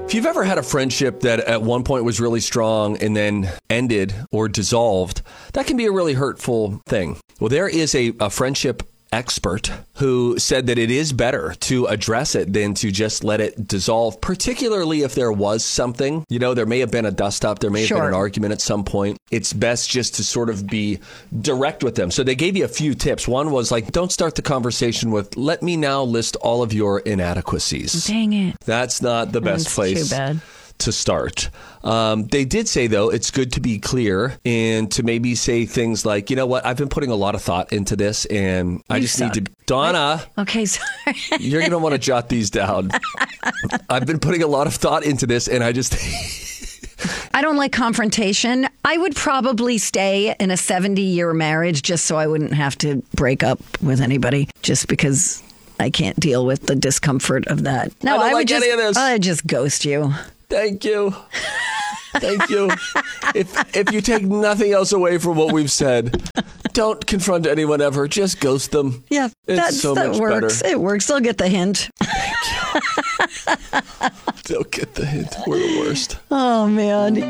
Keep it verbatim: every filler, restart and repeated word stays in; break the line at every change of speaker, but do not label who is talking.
If you've ever had a friendship that at one point was really strong and then ended or dissolved, that can be a really hurtful thing. Well, there is a, a friendship expert who said that it is better to address it than to just let it dissolve, particularly if there was something. You know, there may have been a dust up, there may have
Sure.
been an argument at some point. It's best just to sort of be direct with them. So they gave you a few tips. One was like, don't start the conversation with, let me now list all of your inadequacies.
Dang it.
That's not the best
That's
place
too bad.
to start. Um, they did say, though, it's good to be clear and to maybe say things like, you know what, I've been putting a lot of thought into this and I
You
just
suck.
need to, Donna,
Okay, sorry.
you're going to want to jot these down. I've been putting a lot of thought into this and I just...
I don't like confrontation. I would probably stay in a seventy-year marriage just so I wouldn't have to break up with anybody just because I can't deal with the discomfort of that. No,
I don't
would
like
just,
any of this.
I'd just ghost you.
Thank you. Thank you. If if you take nothing else away from what we've said, don't confront anyone ever. Just ghost them.
Yeah,
It's
that's,
so
that
much
works.
better.
It works. They'll get the hint.
They'll get the hint. We're the worst.
Oh, man.